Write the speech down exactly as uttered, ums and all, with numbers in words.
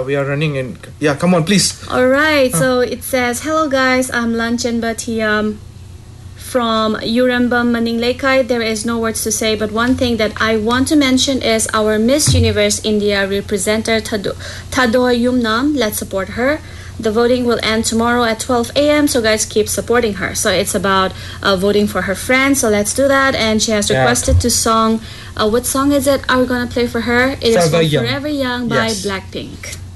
we are running in. Yeah, come on, please. All right. Uh. So it says, "Hello guys, I'm Lanchan Batiam from Urembam Maninglekai. There is no words to say, but one thing that I want to mention is our Miss Universe India representative Tado Yumnam. Let's support her. The voting will end tomorrow at twelve a m So guys, keep supporting her." So it's about uh, voting for her friends. So let's do that. And she has requested yeah. to song. Uh, what song is it? Are we gonna play for her? It Forever is for Young. Forever Young by yes. Blackpink.